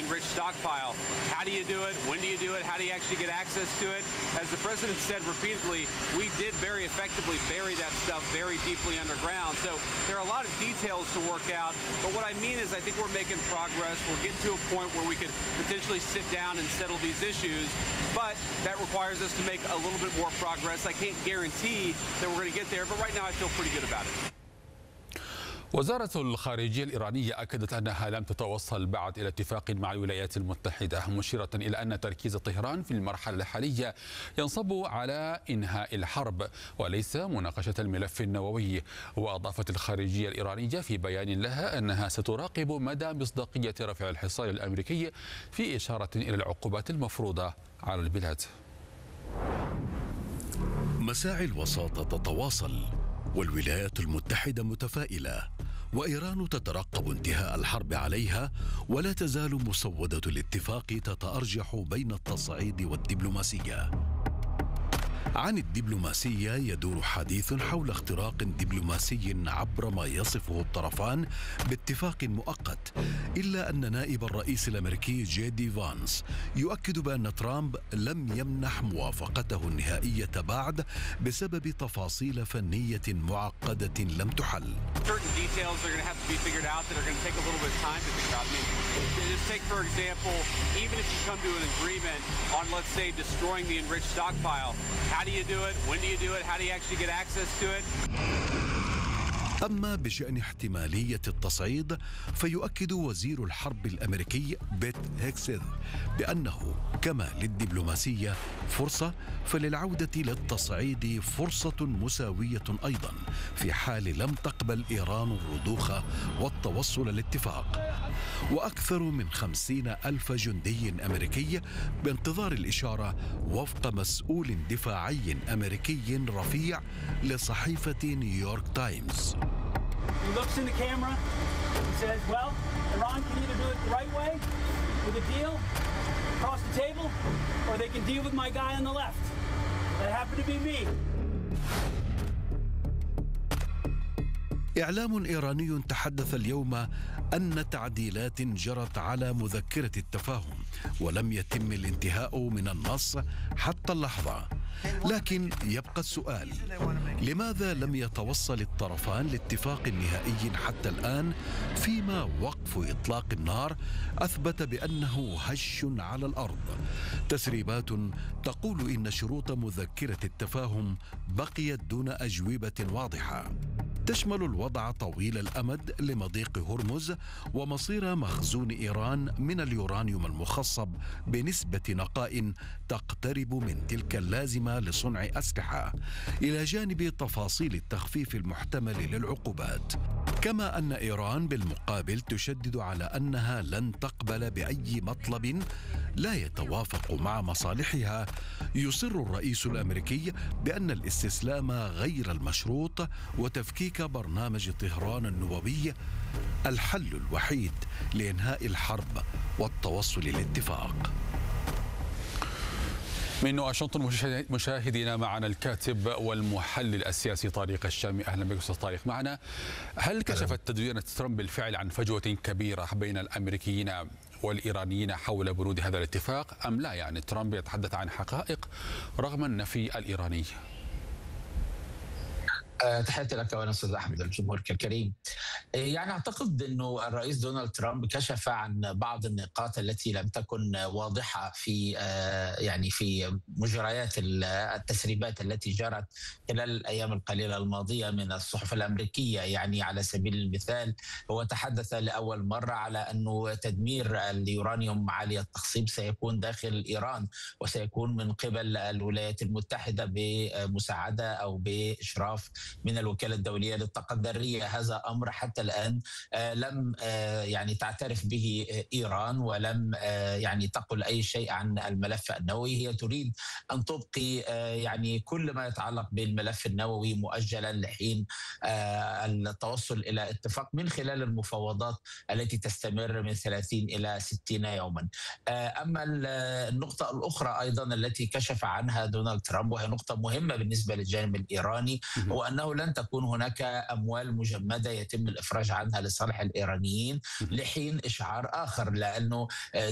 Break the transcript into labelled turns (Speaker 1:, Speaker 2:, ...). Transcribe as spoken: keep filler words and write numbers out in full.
Speaker 1: enriched stockpile. How do you do it? When do you do it? How do you actually get access to it? As the president said repeatedly, we did very effectively bury that stuff very deeply underground. So there are a lot of details to work out. But what I mean is I think we're making progress. We're getting to a point where we could potentially sit down and settle these issues. But that requires us to make a little bit more progress. I can't guarantee that we're going to get there, but right now I feel pretty good about it.
Speaker 2: وزارة الخارجية الإيرانية أكدت أنها لم تتوصل بعد إلى اتفاق مع الولايات المتحدة، مشيرة إلى أن تركيز طهران في المرحلة الحالية ينصب على إنهاء الحرب وليس مناقشة الملف النووي. وأضافت الخارجية الإيرانية في بيان لها أنها ستراقب مدى مصداقية رفع الحصار الأمريكي في إشارة إلى العقوبات المفروضة على البلاد.
Speaker 3: مساعي الوساطة تتواصل والولايات المتحدة متفائلة، وإيران تترقب انتهاء الحرب عليها، ولا تزال مسودة الاتفاق تتأرجح بين التصعيد والدبلوماسية. عن الدبلوماسية يدور حديث حول اختراق دبلوماسي عبر ما يصفه الطرفان باتفاق مؤقت، إلا أن نائب الرئيس الأمريكي جي دي فانس يؤكد بأن ترامب لم يمنح موافقته النهائية بعد بسبب تفاصيل فنية معقدة لم تحل.
Speaker 1: How do you do it? When do you do it? How do you actually get access to it?
Speaker 3: أما بشأن احتمالية التصعيد فيؤكد وزير الحرب الأمريكي بيت هيكسيث بأنه كما للدبلوماسية فرصة فللعودة للتصعيد فرصة مساوية أيضا في حال لم تقبل إيران الرضوخ والتوصل لاتفاق. وأكثر من خمسين ألف جندي أمريكي بانتظار الإشارة وفق مسؤول دفاعي أمريكي رفيع لصحيفة نيويورك تايمز.
Speaker 4: He looks in the camera and says, well, Iran can either do it the right way with a deal across the table, or they can deal with my guy on the left. That happened to be me.
Speaker 3: إعلام إيراني تحدث اليوم أن تعديلات جرت على مذكرة التفاهم ولم يتم الانتهاء من النص حتى اللحظة. لكن يبقى السؤال: لماذا لم يتوصل الطرفان لاتفاق نهائي حتى الآن، فيما وقف إطلاق النار أثبت بأنه هش على الأرض؟ تسريبات تقول إن شروط مذكرة التفاهم بقيت دون أجوبة واضحة تشمل الوضع طويل الأمد لمضيق هرمز ومصير مخزون إيران من اليورانيوم المخصب بنسبة نقاء تقترب من تلك اللازمة لصنع أسلحة، إلى جانب تفاصيل التخفيف المحتمل للعقوبات. كما أن إيران بالمقابل تشدد على أنها لن تقبل بأي مطلب لا يتوافق مع مصالحها. يصر الرئيس الأمريكي بأن الاستسلام غير المشروط وتفكيك برنامج طهران النووي الحل الوحيد لإنهاء الحرب والتوصل للاتفاق.
Speaker 2: من واشنطن مشاهدينا معنا الكاتب والمحلل السياسي طارق الشامي. اهلا بك استاذ طارق معنا. هل كشفت تدوينة ترامب بالفعل عن فجوة كبيرة بين الامريكيين والايرانيين حول بنود هذا الاتفاق ام لا؟ يعني ترامب يتحدث عن حقائق رغم النفي الايراني.
Speaker 5: تحياتي لك وانا استاذ احمد الجمهورك الكريم. يعني اعتقد انه الرئيس دونالد ترامب كشف عن بعض النقاط التي لم تكن واضحه في يعني في مجريات التسريبات التي جرت خلال الايام القليله الماضيه من الصحف الامريكيه. يعني على سبيل المثال هو تحدث لاول مره على انه تدمير اليورانيوم عالي التخصيب سيكون داخل ايران وسيكون من قبل الولايات المتحده بمساعده او باشراف من الوكالة الدولية للطاقة الذرية. هذا أمر حتى الآن لم يعني تعترف به إيران ولم يعني تقل أي شيء عن الملف النووي. هي تريد أن تبقي يعني كل ما يتعلق بالملف النووي مؤجلا لحين التوصل إلى اتفاق من خلال المفاوضات التي تستمر من ثلاثين إلى ستين يوما. أما النقطة الأخرى أيضا التي كشف عنها دونالد ترامب وهي نقطة مهمة بالنسبة للجانب الإيراني هو أنه لن تكون هناك أموال مجمدة يتم الإفراج عنها لصالح الإيرانيين لحين إشعار آخر، لأنه